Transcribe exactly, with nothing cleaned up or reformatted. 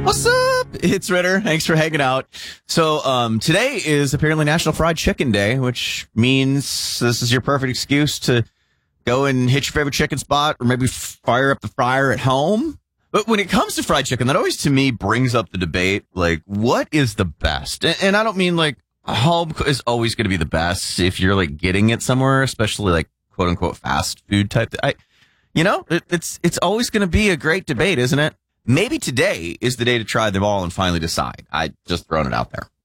What's up? It's Ritter. Thanks for hanging out. So, um, today is apparently National Fried Chicken Day, which means this is your perfect excuse to go and hit your favorite chicken spot or maybe fire up the fryer at home. But when it comes to fried chicken, that always to me brings up the debate, like, what is the best? And, and I don't mean like home is always going to be the best if you're like getting it somewhere, especially like quote unquote fast food type. I, you know, it, it's, it's always going to be a great debate, isn't it? Maybe today is the day to try them all and finally decide. I just thrown it out there.